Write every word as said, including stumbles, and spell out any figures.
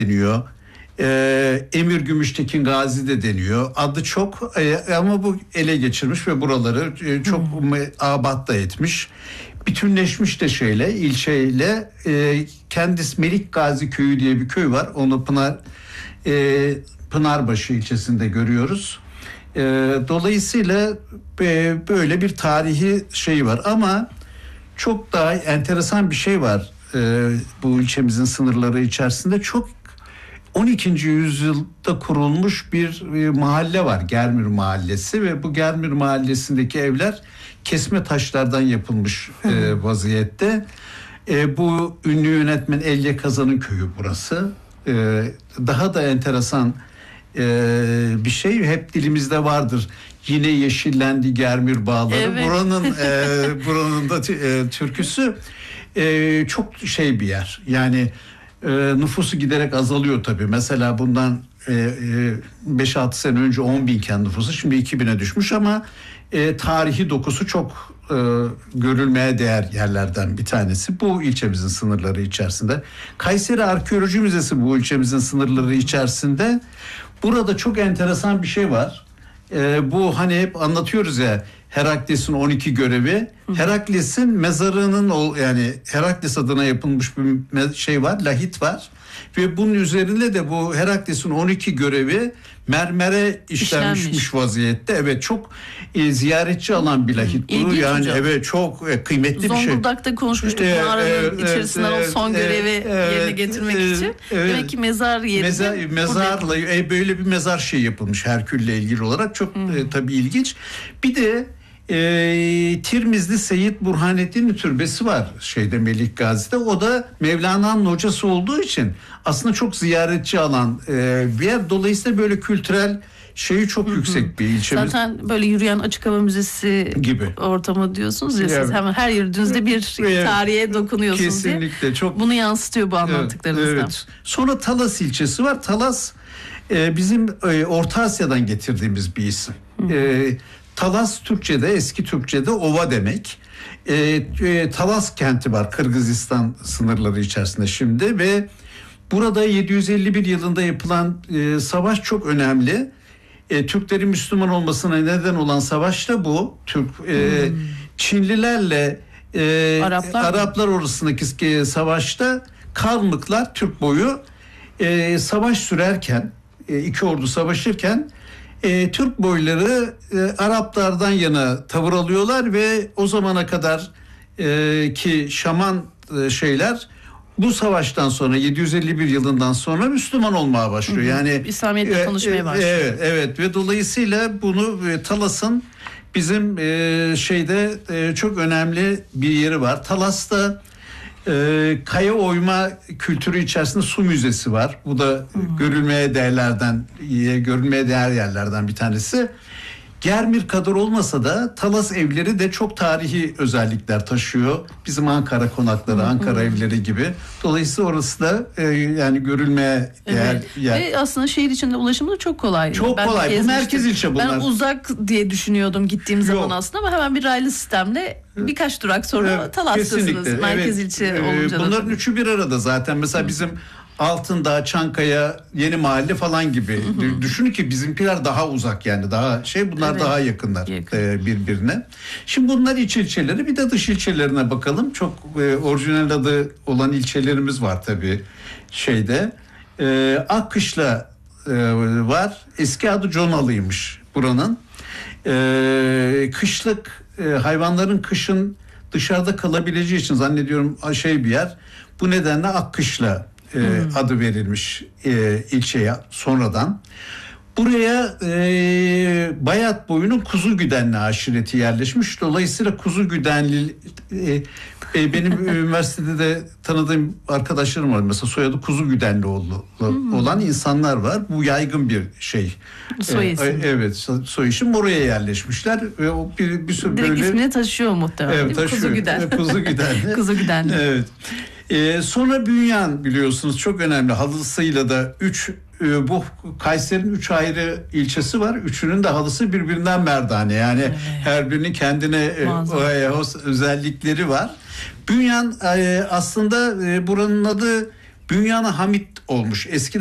deniyor. Ee, Emir Gümüştekin Gazi de deniyor. Adı çok e, ama bu ele geçirmiş ve buraları e, çok hmm. abat da etmiş. Bütünleşmiş de şeyle, ilçeyle. E, kendisi Melik Gazi Köyü diye bir köy var. Onu Pınar e, Pınarbaşı ilçesinde görüyoruz. E, dolayısıyla e, böyle bir tarihi şey var ama çok daha enteresan bir şey var. E, bu ilçemizin sınırları içerisinde çok on ikinci yüzyılda kurulmuş bir e, mahalle var. Germir Mahallesi ve bu Germir Mahallesi'ndeki evler kesme taşlardan yapılmış e, vaziyette. E, bu ünlü yönetmen Elye Kazan'ın köyü burası. E, daha da enteresan e, bir şey hep dilimizde vardır. Yine yeşillendi Germir bağları. Evet. Buranın e, buranın da e, türküsü e, çok şey bir yer. Yani e, nüfusu giderek azalıyor tabii. Mesela bundan e, e, beş altı sene önce on binken nüfusu şimdi iki bine düşmüş ama e, tarihi dokusu çok e, görülmeye değer yerlerden bir tanesi. Bu ilçemizin sınırları içerisinde. Kayseri Arkeoloji Müzesi bu ilçemizin sınırları içerisinde. Burada çok enteresan bir şey var. E, bu hani hep anlatıyoruz ya Herakles'in on iki görevi. Herakles'in mezarının o yani Herakles adına yapılmış bir şey var, lahit var. Ve bunun üzerinde de bu Herakles'in on iki görevi mermere işlenmiş vaziyette. Evet çok e, ziyaretçi alan bir lahit bu. İlginç yani hocam. Evet çok e, kıymetli bir şey. Zonguldak'ta konuşmuştuk Ee, mağaranın evet, içerisinden evet, o son evet, görevi evet, yerine getirmek evet, için. Evet, demek ki mezar yerinde. Mezar, mezarla e, böyle bir mezar şey yapılmış Herkül'le ilgili olarak çok hmm. e, tabii ilginç. Bir de E, Tirmizli Seyyid Burhanettin Türbesi var şeyde Melik Gazi'de. O da Mevlana'nın hocası olduğu için aslında çok ziyaretçi alan e, bir yer. Dolayısıyla böyle kültürel şeyi çok hı hı. yüksek bir ilçemiz. Zaten böyle yürüyen açık hava müzesi gibi ortamı diyorsunuz ya evet. Siz hemen her yürüdüğünüzde bir evet. tarihe dokunuyorsunuz kesinlikle diye. Çok bunu yansıtıyor bu anlattıklarınızdan. Evet, evet. Sonra Talas ilçesi var. Talas e, bizim e, Orta Asya'dan getirdiğimiz bir isim. E, Talas Türkçe'de, eski Türkçe'de ova demek. E, e, Talas kenti var Kırgızistan sınırları içerisinde şimdi ve burada yedi yüz elli bir yılında yapılan e, savaş çok önemli. E, Türklerin Müslüman olmasına neden olan savaş da bu. Türk e, hmm. Çinlilerle e, Araplar, Araplar arasındaki e, savaşta Kalmıklar Türk boyu e, savaş sürerken e, iki ordu savaşırken E, Türk boyları e, Araplardan yana tavır alıyorlar ve o zamana kadar e, ki şaman e, şeyler bu savaştan sonra yedi yüz elli bir yılından sonra Müslüman olmaya başlıyor. Hı hı. Yani İslamiyet'le konuşmaya başlıyor. Evet, evet ve dolayısıyla bunu e, Talas'ın bizim e, şeyde e, çok önemli bir yeri var. Talas'ta e, kaya oyma kültürü içerisinde su müzesi var. Bu da hmm. görülmeye değerlerden, görülmeye değer yerlerden bir tanesi. Germir kadar olmasa da Talas evleri de çok tarihi özellikler taşıyor. Bizim Ankara konakları, hmm. Ankara evleri gibi. Dolayısıyla orası da e, yani görülmeye değer evet. yer. Ve aslında şehir içinde ulaşımı da çok kolay. Çok ben kolay. Bu merkez ilçe bunlar. Ben uzak diye düşünüyordum gittiğim Yok. zaman aslında ama hemen bir raylı sistemle birkaç durak sonra evet, Talas'tasınız. Merkez evet. ilçe olunca. Bunların da üçü bir arada zaten. Mesela hmm. bizim Altındağ, Çankaya, Yeni Mahalle falan gibi. Hı hı. Düşünün ki bizimkiler daha uzak yani daha şey bunlar evet. daha yakınlar Yakın. e, birbirine. Şimdi bunlar iç ilçeleri bir de dış ilçelerine bakalım. Çok e, orijinal adı olan ilçelerimiz var tabii şeyde. E, Akkışla e, var. Eski adı Conalı'ymış buranın. E, kışlık e, hayvanların kışın dışarıda kalabileceği için zannediyorum şey bir yer. Bu nedenle Akkışla E, hmm. adı verilmiş e, ilçeye sonradan. Buraya e, Bayat boyunun Kuzugüdenli aşireti yerleşmiş. Dolayısıyla Kuzugüdenli e, e, benim üniversitede de tanıdığım arkadaşlarım var. Mesela soyadı Kuzugüdenli hmm. olan insanlar var. Bu yaygın bir şey. Soy isim. E, evet soy isim oraya yerleşmişler. Ve o bir, bir sürü direkt böyle... ismini taşıyor muhtemelen. Evet taşıyor. Kuzugüden. Kuzugüdenli. Kuzugüdenli. Evet. Ee, sonra Bünyan biliyorsunuz çok önemli halısıyla da üç e, bu Kayseri'nin üç ayrı ilçesi var. Üçünün de halısı birbirinden merdane. Yani evet. her birinin kendine e, o, o özellikleri var. Bünyan e, aslında e, buranın adı Bünyan-ı Hamit olmuş. Eskiden